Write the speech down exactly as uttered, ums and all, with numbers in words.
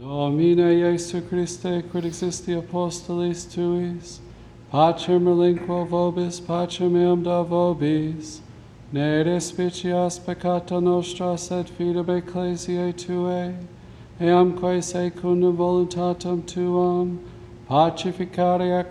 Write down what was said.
Domine Iesu Christe, quid existi apostolis tuis, pacem relinquo vobis, pacem eam da vobis, ne despicias peccata nostra, sed fidem ecclesiae tuae, eamque secundum voluntatem tuam, pacificare ac